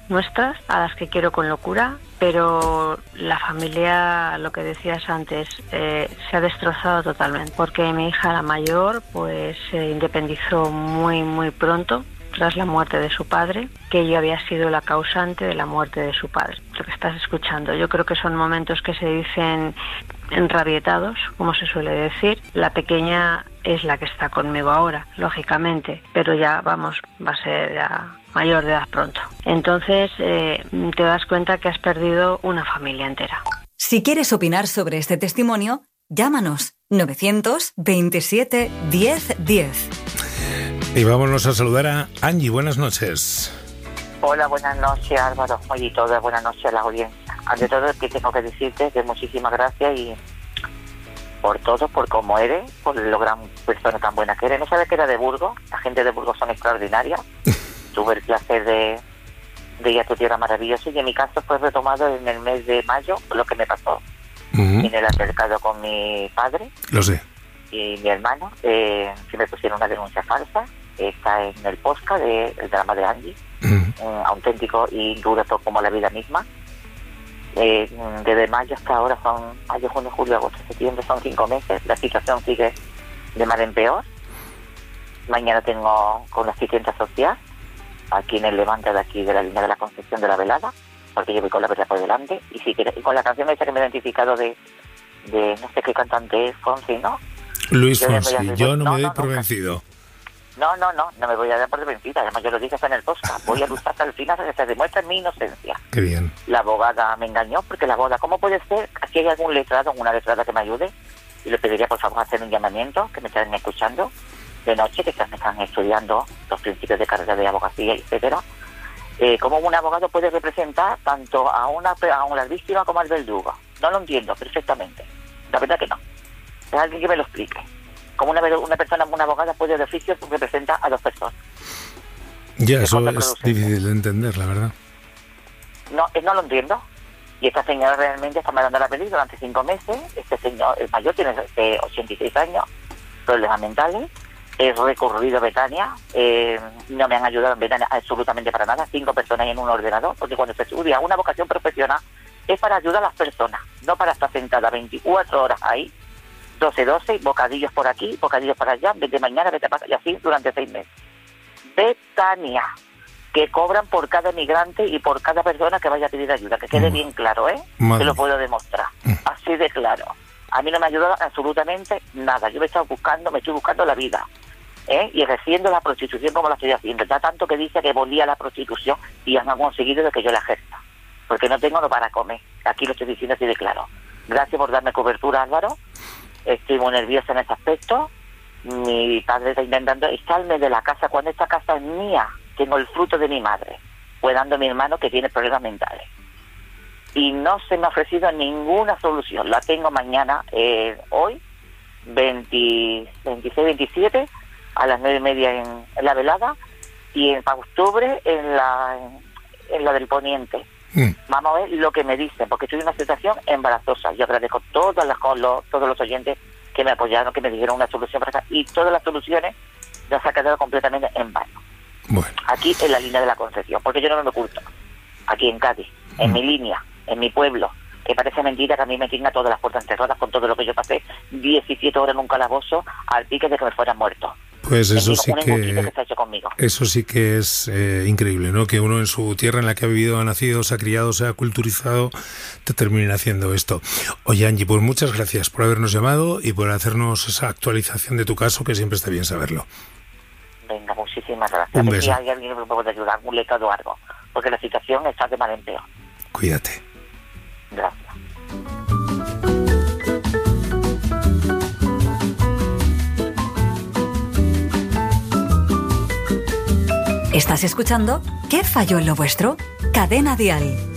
nuestras, a las que quiero con locura, pero la familia, lo que decías antes, se ha destrozado totalmente, porque mi hija, la mayor, pues se independizó muy pronto, tras la muerte de su padre, que yo había sido la causante de la muerte de su padre. Lo que estás escuchando, yo creo que son momentos que se dicen enrabietados, como se suele decir. La pequeña es la que está conmigo ahora, lógicamente, pero ya va a ser ya mayor de edad pronto. Entonces te das cuenta que has perdido una familia entera. Si quieres opinar sobre este testimonio, llámanos 927 10 10. Y vámonos a saludar a Angie. Buenas noches. Hola, buenas noches, Álvaro. Oye, todas buenas noches a la audiencia. Ante todo, que tengo que decirte que muchísimas gracias y por todo, por cómo eres, por lo gran persona tan buena que eres. No sabes que era de Burgos. La gente de Burgos son extraordinarias. Tuve el placer de ir a tu tierra maravillosa y en mi caso fue retomado en el mes de mayo, lo que me pasó en el altercado con mi padre. Lo sé. Y mi hermano, que me pusieron una denuncia falsa. Está en el podcast del drama de Angie, auténtico y duro como la vida misma. Desde mayo hasta ahora son mayo, junio, julio, agosto, septiembre, son 5 meses. La situación sigue de mal en peor. Mañana tengo con la asistente social aquí en el Levante de aquí de la línea de la Concepción de la Velada, porque yo voy con la verdad por delante y si quieres, y con la canción esa que me he identificado de no sé qué cantante es, Fonsi, ¿no? Luis Fonsi, yo no me doy por vencido. No me voy a dar por vencida. Además, yo lo dije hasta en el podcast. Voy a luchar hasta el final hasta que se demuestre mi inocencia. Qué bien. La abogada me engañó porque la boda, ¿cómo puede ser? Aquí hay algún letrado, una letrada que me ayude. Y le pediría, por favor, hacer un llamamiento, que me están escuchando de noche, que me están estudiando los principios de carrera de abogacía, etcétera. ¿Cómo un abogado puede representar tanto a la víctima como al verdugo? No lo entiendo perfectamente. La verdad que no. Es alguien que me lo explique. Como una persona, una abogada puede de oficio representar a 2 personas. Ya, eso es difícil de entender, la verdad. No lo entiendo. Y esta señora realmente está mandando la pedir durante 5 meses. Este señor, el mayor, tiene 86 años, problemas mentales. He recurrido a Betania. No me han ayudado en Betania absolutamente para nada. 5 personas en un ordenador. Porque cuando se estudia una vocación profesional es para ayudar a las personas, no para estar sentada 24 horas ahí. 12, bocadillos por aquí, bocadillos para allá, vete mañana, vete pasar, y así durante 6 meses. Betania, que cobran por cada migrante y por cada persona que vaya a pedir ayuda, que quede bien claro, te lo puedo demostrar, así de claro. A mí no me ha ayudado absolutamente nada, yo me estoy buscando la vida, y ejerciendo la prostitución como la estoy haciendo, ya tanto que dice que volía la prostitución y han conseguido de que yo la ejerza, porque no tengo no para comer, aquí lo estoy diciendo así de claro. Gracias por darme cobertura, Álvaro. Estoy muy nerviosa en ese aspecto. Mi padre está intentando echarme de la casa cuando esta casa es mía. Tengo el fruto de mi madre, cuidando a mi hermano que tiene problemas mentales. Y no se me ha ofrecido ninguna solución. La tengo mañana, hoy, 26-27, a las 9:30 en la velada, y en octubre en la del Poniente. Vamos a ver lo que me dicen, porque estoy en una situación embarazosa. Yo agradezco todos los oyentes que me apoyaron, que me dijeron una solución para acá, y todas las soluciones las ha quedado completamente en vano. Bueno. Aquí en la línea de la Concepción, porque yo no me oculto. Aquí en Cádiz, en mi línea, en mi pueblo, que parece mentira que a mí me tenga todas las puertas cerradas con todo lo que yo pasé, 17 horas en un calabozo al pique de que me fuera muerto. Pues eso sí que es increíble, ¿no? Que uno en su tierra en la que ha vivido, ha nacido, se ha criado, se ha culturizado, te termine haciendo esto. Oye, Angie, pues muchas gracias por habernos llamado y por hacernos esa actualización de tu caso, que siempre está bien saberlo. Venga, muchísimas gracias. Un beso. Si hay alguien que me puede ayudar, algún letrado o algo, porque la situación está de mal en peor. Cuídate. Gracias. ¿Estás escuchando? ¿Qué falló en lo vuestro? Cadena Dial.